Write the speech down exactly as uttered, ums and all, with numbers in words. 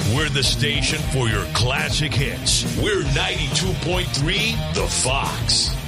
We're the station for your classic hits. We're ninety-two point three The Fox.